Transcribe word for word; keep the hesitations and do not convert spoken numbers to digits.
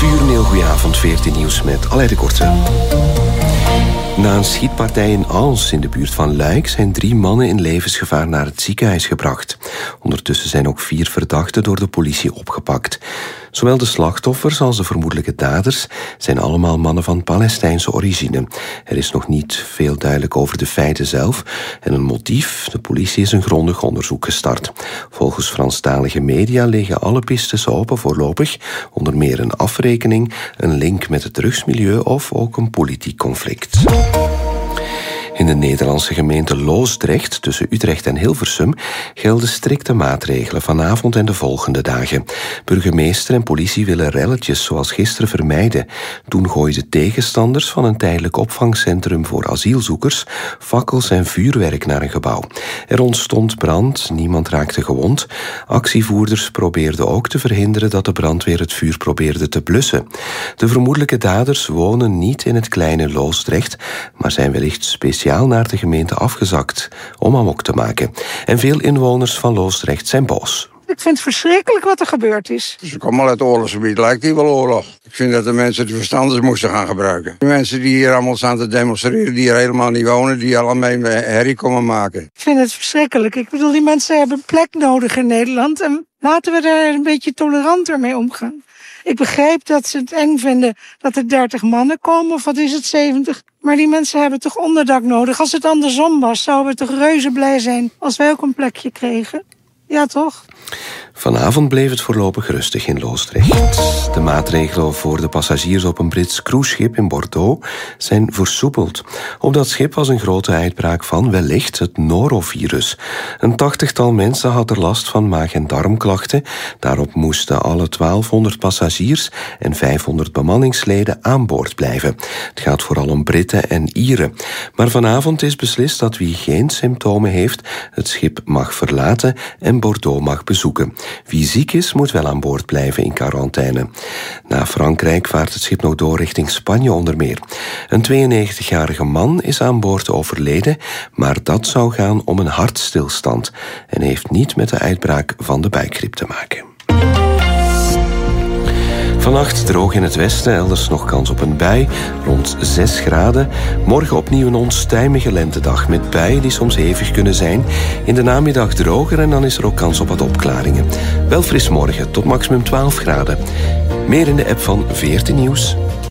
uur, een heel goede avond, veertien Nieuws met Aleid de Korte. Na een schietpartij in Ans in de buurt van Luik zijn drie mannen in levensgevaar naar het ziekenhuis gebracht. Ondertussen zijn ook vier verdachten door de politie opgepakt. Zowel de slachtoffers als de vermoedelijke daders zijn allemaal mannen van Palestijnse origine. Er is nog niet veel duidelijk over de feiten zelf en een motief. De politie is een grondig onderzoek gestart. Volgens Franstalige media liggen alle pistes open voorlopig, onder meer een afrekening, een link met het drugsmilieu of ook een politiek conflict. In de Nederlandse gemeente Loosdrecht, tussen Utrecht en Hilversum, gelden strikte maatregelen vanavond en de volgende dagen. Burgemeester en politie willen relletjes zoals gisteren vermijden. Toen gooiden tegenstanders van een tijdelijk opvangcentrum voor asielzoekers fakkels en vuurwerk naar een gebouw. Er ontstond brand, niemand raakte gewond. Actievoerders probeerden ook te verhinderen dat de brandweer het vuur probeerde te blussen. De vermoedelijke daders wonen niet in het kleine Loosdrecht, maar zijn wellicht speciaal naar de gemeente afgezakt om amok te maken. En veel inwoners van Loosdrecht zijn boos. Ik vind het verschrikkelijk wat er gebeurd is. Ze komen al uit het oorlogsgebied, lijkt hier wel oorlog. Ik vind dat de mensen de verstanders moesten gaan gebruiken. De mensen die hier allemaal staan te demonstreren, die hier helemaal niet wonen, die allemaal herrie komen maken. Ik vind het verschrikkelijk. Ik bedoel, die mensen hebben plek nodig in Nederland en laten we daar een beetje toleranter mee omgaan. Ik begrijp dat ze het eng vinden dat er dertig mannen komen, of wat is het, zeventig. Maar die mensen hebben toch onderdak nodig. Als het andersom was, zouden we toch reuze blij zijn als wij ook een plekje kregen. Ja, toch? Vanavond bleef het voorlopig rustig in Loosdrecht. De maatregelen voor de passagiers op een Brits cruiseschip in Bordeaux zijn versoepeld. Op dat schip was een grote uitbraak van wellicht het norovirus. Een tachtigtal mensen had er last van maag- en darmklachten. Daarop moesten alle twaalfhonderd passagiers en vijfhonderd bemanningsleden aan boord blijven. Het gaat vooral om Britten en Ieren. Maar vanavond is beslist dat wie geen symptomen heeft het schip mag verlaten en Bordeaux mag bezoeken. Wie ziek is, moet wel aan boord blijven in quarantaine. Na Frankrijk vaart het schip nog door richting Spanje onder meer. Een tweeënnegentigjarige man is aan boord overleden, maar dat zou gaan om een hartstilstand en heeft niet met de uitbraak van de buikgriep te maken. Vannacht droog in het westen, elders nog kans op een bui, rond zes graden. Morgen opnieuw een onstuimige lentedag met buien die soms hevig kunnen zijn. In de namiddag droger en dan is er ook kans op wat opklaringen. Wel fris morgen, tot maximum twaalf graden. Meer in de app van veertien Nieuws.